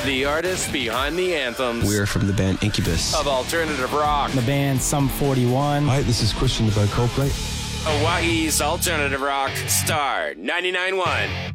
The artists behind the anthems. We're from the band Incubus. Of alternative rock. The band Sum 41. Hi, this is Christian about Coldplay. Hawaii's alternative rock. Star 99.1.